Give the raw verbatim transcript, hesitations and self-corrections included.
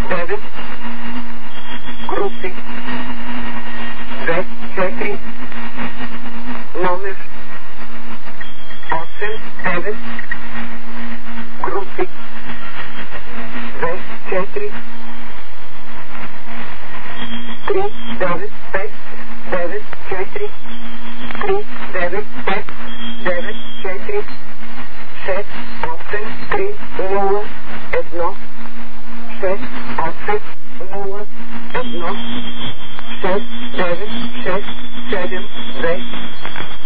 девет, групи две четири, номер осем девет, групи две четири, три девет пет девет четири, три девет пет девет четири, шест осем три нула едно, шест осем нула едно, шест девет шест седем две,